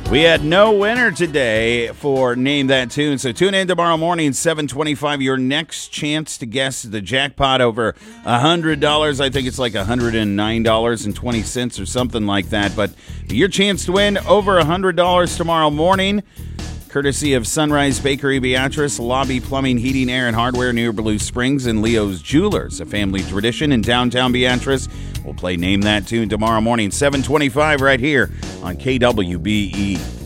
We had no winner today for Name That Tune, so tune in tomorrow morning, 7:25. Your next chance to guess the jackpot over $100. I think it's like $109.20 or something like that. But your chance to win over $100 tomorrow morning, courtesy of Sunrise Bakery Beatrice, Lobby Plumbing, Heating, Air, and Hardware near Blue Springs, and Leo's Jewelers, a family tradition in downtown Beatrice. We'll play Name That Tune tomorrow morning, 7:25, right here on KWBE.